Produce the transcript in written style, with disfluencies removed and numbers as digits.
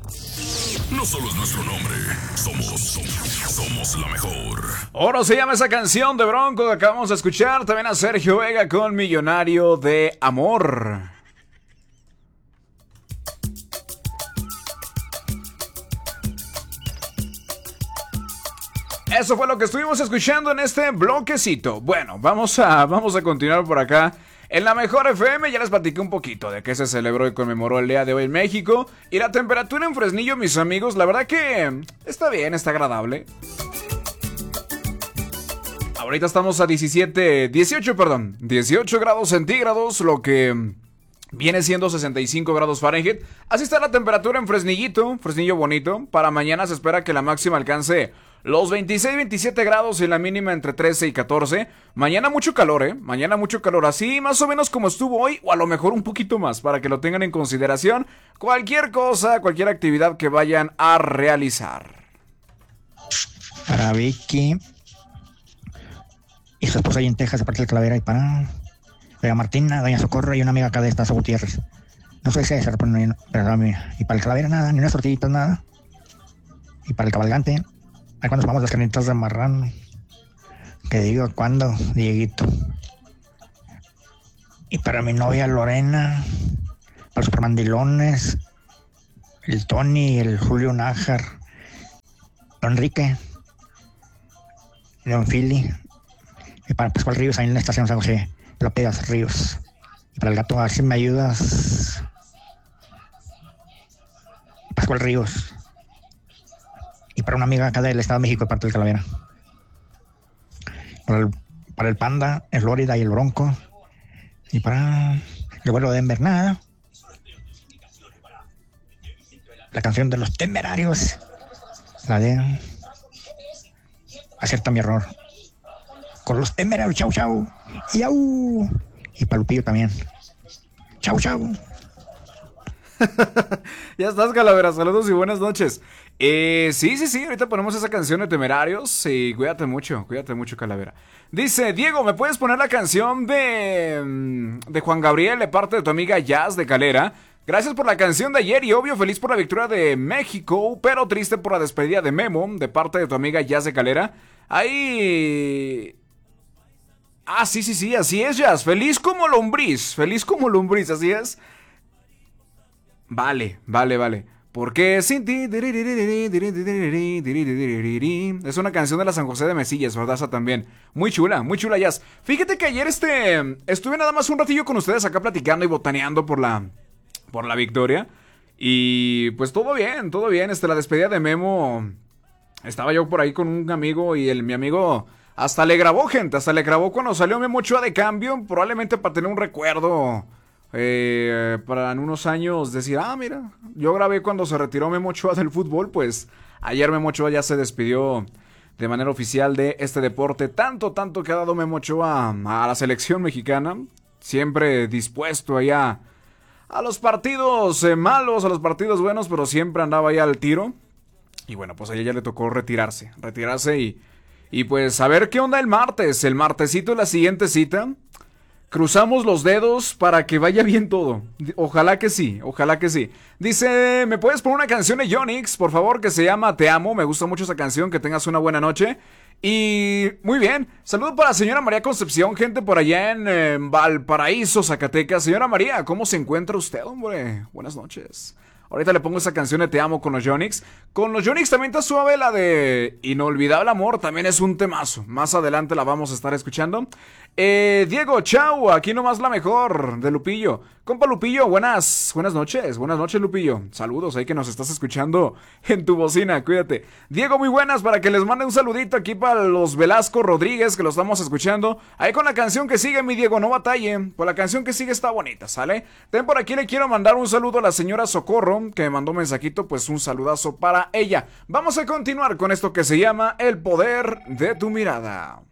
No solo es nuestro nombre, somos la mejor. Ahora se llama esa canción de Bronco que acabamos de escuchar. También a Sergio Vega con Millonario de Amor. Eso fue lo que estuvimos escuchando en este bloquecito. Bueno, vamos a continuar por acá. En la Mejor FM ya les platiqué un poquito de qué se celebró y conmemoró el día de hoy en México. Y la temperatura en Fresnillo, mis amigos, la verdad que está bien, está agradable. Ahorita estamos a 18 grados centígrados, lo que viene siendo 65 grados Fahrenheit. Así está la temperatura en Fresnillito, Fresnillo bonito. Para mañana se espera que la máxima alcance los 26-27 grados y la mínima entre 13 y 14. Mañana mucho calor, mañana mucho calor. Así más o menos como estuvo hoy, o a lo mejor un poquito más, para que lo tengan en consideración. Cualquier cosa, cualquier actividad que vayan a realizar. Para Vicky y su esposa ahí en Texas, de parte de Calavera, y para Doña Martina, Doña Socorro y una amiga acá de Estazo Gutiérrez. No soy César, pero y para el Calavera nada, ni unas tortillitas, nada. Y para el cabalgante, ahí cuando vamos las carnitas de marrano. Que digo, ¿cuándo, Dieguito? Y para mi novia Lorena, para los supermandilones, el Tony, el Julio Nájar, Don Enrique, Don Philly, y para Pascual Ríos, ahí en la estación San José, López Ríos. Y para el gato, a ver si me ayudas, Pascual Ríos. Y para una amiga acá del Estado de México, de parte del Calavera. Para el Panda, el Florida y el Bronco. Y para el vuelo de Denver, nada. La canción de los Temerarios. La de Acepta mi error. Con los Temerarios, chau, chau. Yau. Y para Lupillo también. Chau, chau. Ya estás, Calavera, saludos y buenas noches. Sí, ahorita ponemos esa canción de Temerarios. Y cuídate mucho, Calavera. Dice, Diego, ¿me puedes poner la canción de Juan Gabriel de parte de tu amiga Jazz de Calera? Gracias por la canción de ayer y obvio feliz por la victoria de México, pero triste por la despedida de Memo de parte de tu amiga Jazz de Calera. Ahí... Ah, sí, así es, Jazz. Feliz como lombriz, así es. Vale. Porque sin ti... Es una canción de la San José de Mesillas, ¿verdad? Esa también. Muy chula, Jazz. Fíjate que ayer estuve nada más un ratillo con ustedes acá platicando y botaneando por la victoria. Y pues todo bien. La despedida de Memo. Estaba yo por ahí con un amigo y mi amigo hasta le grabó, gente. Hasta le grabó cuando salió Memo Ochoa de cambio. Probablemente para tener un recuerdo... para en unos años decir, mira, yo grabé cuando se retiró Memo Ochoa del fútbol. Pues ayer Memo Ochoa ya se despidió de manera oficial de este deporte. Tanto que ha dado Memo Ochoa a la selección mexicana. Siempre dispuesto allá a los partidos malos, a los partidos buenos, pero siempre andaba allá al tiro. Y bueno, pues ayer ya le tocó retirarse y pues a ver qué onda el martesito, la siguiente cita. Cruzamos los dedos para que vaya bien todo. Ojalá que sí. Dice, ¿me puedes poner una canción de Yonix, por favor, que se llama Te Amo? Me gusta mucho esa canción, que tengas una buena noche. Y muy bien, saludo para la señora María Concepción, gente por allá en Valparaíso, Zacatecas. Señora María, ¿cómo se encuentra usted, hombre? Buenas noches. Ahorita le pongo esa canción de Te Amo con los Yonix. Con los Yonix también está suave la de Inolvidable Amor. También es un temazo. Más adelante la vamos a estar escuchando. Diego, chau. Aquí nomás la mejor de Lupillo. Compa Lupillo, buenas noches. Buenas noches, Lupillo. Saludos ahí que nos estás escuchando en tu bocina. Cuídate. Diego, muy buenas. Para que les mande un saludito aquí para los Velasco Rodríguez, que lo estamos escuchando. Ahí con la canción que sigue, mi Diego, no batalle. Pues la canción que sigue está bonita, ¿sale? También por aquí le quiero mandar un saludo a la señora Socorro, que me mandó un mensajito, pues un saludazo para ella. Vamos a continuar con esto que se llama El Poder de tu Mirada.